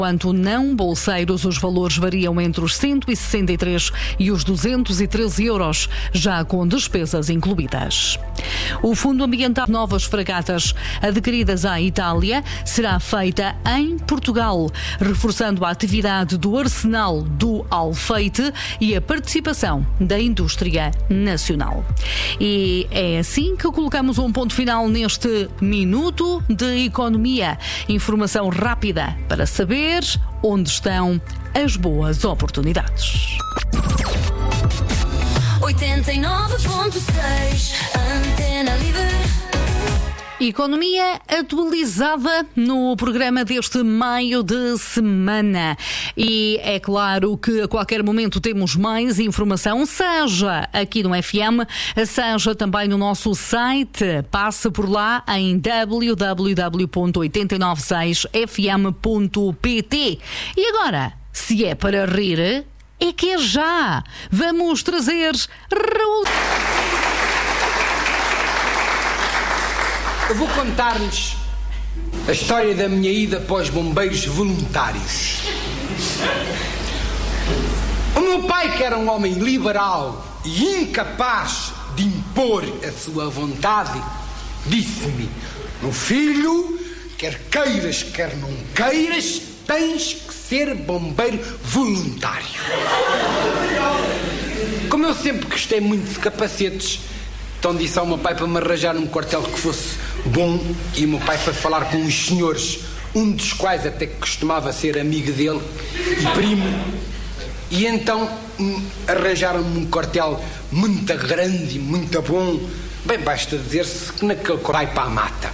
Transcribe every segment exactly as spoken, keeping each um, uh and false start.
Quanto não bolseiros, os valores variam entre os cento e sessenta e três e os duzentos e treze euros, já com despesas incluídas. O Fundo Ambiental de novas fragatas adquiridas à Itália será feita em Portugal, reforçando a atividade do arsenal do Alfeite e a participação da indústria nacional. E é assim que colocamos um ponto final neste Minuto de Economia. Informação rápida para saber onde estão as boas oportunidades. oitenta e nove ponto seis Antena Livre. Economia atualizada no programa deste meio de semana. E é claro que a qualquer momento temos mais informação, seja aqui no F M, seja também no nosso site. Passe por lá em w w w ponto oito nove seis f m ponto p t. E agora, se é para rir, é que é já. Vamos trazer Raul. Eu vou contar-lhes a história da minha ida para os bombeiros voluntários. O meu pai, que era um homem liberal e incapaz de impor a sua vontade, disse-me: meu filho, quer queiras, quer não queiras, tens que ser bombeiro voluntário. Como eu sempre gostei muito de capacetes, então disse ao meu pai para me arranjar um quartel que fosse bom, e o meu pai foi falar com os senhores, um dos quais até que costumava ser amigo dele e primo, e então arranjaram-me um quartel muito grande e muito bom. Bem, basta dizer-se que naquele vai para a mata.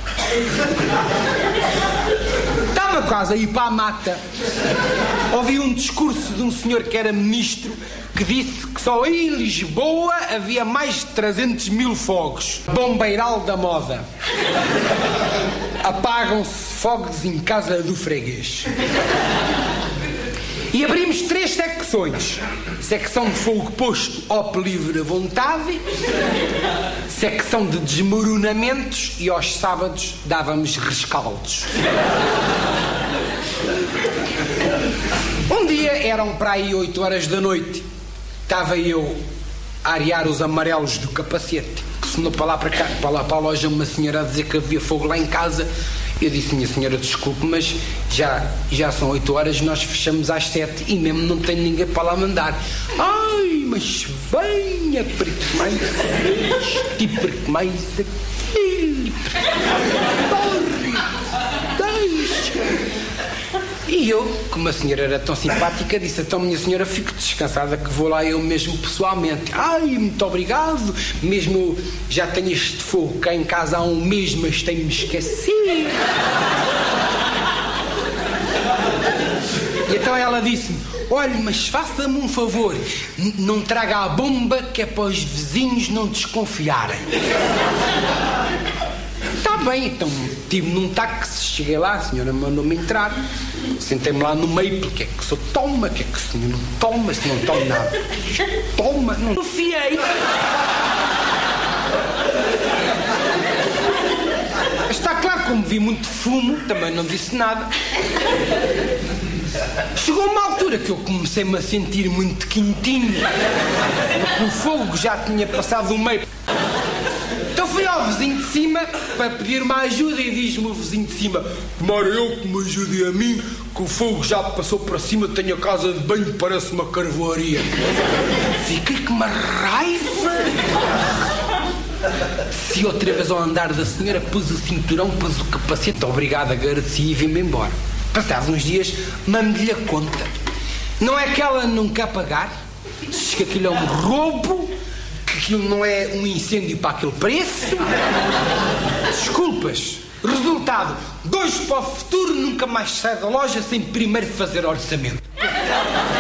Estava quase a ir para a mata. Ouvi um discurso de um senhor que era ministro, que disse que só em Lisboa havia mais de trezentos mil fogos. Bombeiral da moda. Apagam-se fogos em casa do freguês. E abrimos três secções. Secção de fogo posto ao livre à vontade, secção de desmoronamentos, e aos sábados dávamos rescaldos. Um dia, eram para aí oito horas da noite, estava eu a arear os amarelos do capacete, que sonou para lá para cá, para lá para a loja, uma senhora a dizer que havia fogo lá em casa. Eu disse: minha senhora, desculpe, mas já, já são oito horas, nós fechamos às sete e mesmo não tenho ninguém para lá mandar. Ai, mas venha, porque mais este, e porque mais aquele, deixa. E eu, como a senhora era tão simpática, disse: então, minha senhora, fique descansada que vou lá eu mesmo pessoalmente. Ai, muito obrigado, mesmo eu já tenho este fogo cá em casa há um mês, mas tenho-me esquecido. E então ela disse-me: olha, mas faça-me um favor, n- não traga a bomba, que é para os vizinhos não desconfiarem. Está bem, então tive num táxi, cheguei lá, a senhora mandou-me entrar, sentei-me lá no meio, porque é que sou toma, que é que o senhor não toma, se não toma nada. Toma, não confiei. Está claro, como vi muito fumo, também não disse nada. Chegou uma altura que eu comecei-me a sentir muito quentinho, porque o fogo já tinha passado o meio. Então fui ao vizinho de cima para pedir uma ajuda e diz-me o vizinho de cima: tomara eu que me ajude a mim, que o fogo já passou para cima, tenho a casa de banho, parece uma carvoaria. Fiquei com uma raiva. Se outra vez ao andar da senhora, pus o cinturão, pus o capacete, obrigado, agradeci e vim-me embora. Passados uns dias, mando-lhe a conta. Não é que ela não quer pagar, diz que aquilo é um roubo, que aquilo não é um incêndio para aquele preço. Desculpas. Resultado: dois para o futuro, nunca mais sai da loja sem primeiro fazer orçamento.